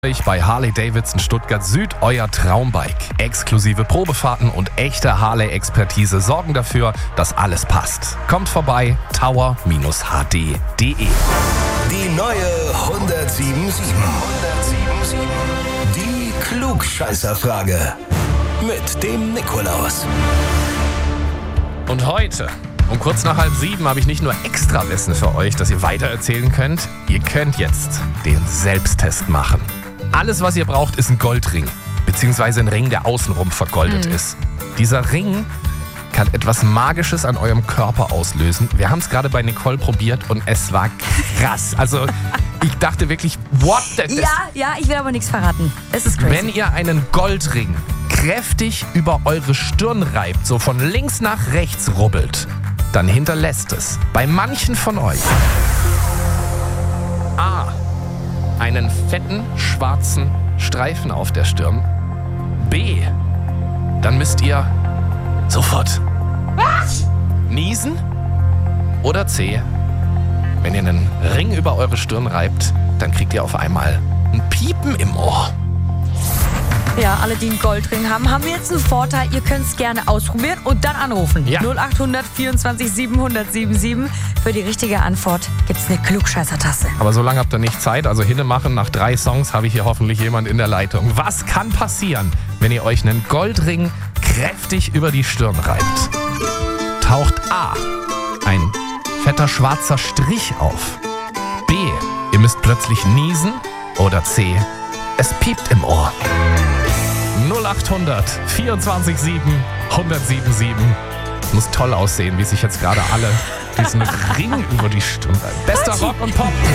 Bei Harley-Davidson Stuttgart Süd euer Traumbike. Exklusive Probefahrten und echte Harley-Expertise sorgen dafür, dass alles passt. Kommt vorbei, tower-hd.de. Die neue 107.7. Die Klugscheißerfrage. Mit dem Nikolaus. Und heute, um kurz nach 6:30, habe ich nicht nur extra Wissen für euch, das ihr weitererzählen könnt. Ihr könnt jetzt den Selbsttest machen. Alles, was ihr braucht, ist ein Goldring. Beziehungsweise ein Ring, der außenrum vergoldet ist. Dieser Ring kann etwas Magisches an eurem Körper auslösen. Wir haben es gerade bei Nicole probiert und es war krass. Also ich dachte wirklich, what? Ja, ich will aber nichts verraten. Es ist crazy. Wenn ihr einen Goldring kräftig über eure Stirn reibt, so von links nach rechts rubbelt, dann hinterlässt es bei manchen von euch A. einen fetten schwarzen Streifen auf der Stirn. B. Dann müsst ihr sofort niesen. Oder C. Wenn ihr einen Ring über eure Stirn reibt, dann kriegt ihr auf einmal ein Piepen im Ohr. Ja, alle, die einen Goldring haben wir jetzt einen Vorteil. Ihr könnt es gerne ausprobieren und dann anrufen. Ja. 0800 24 700 77. Für die richtige Antwort gibt es eine Klugscheißer-Tasse. Aber so lange habt ihr nicht Zeit, also hinne machen. Nach 3 Songs habe ich hier hoffentlich jemand in der Leitung. Was kann passieren, wenn ihr euch einen Goldring kräftig über die Stirn reibt? Taucht A. ein fetter schwarzer Strich auf. B. ihr müsst plötzlich niesen. Oder C. es piept im Ohr. 0800 24 7 1077. Muss toll aussehen, wie sich jetzt gerade alle diesen Ring über die Stirn reiben. Bester Rock und Pop.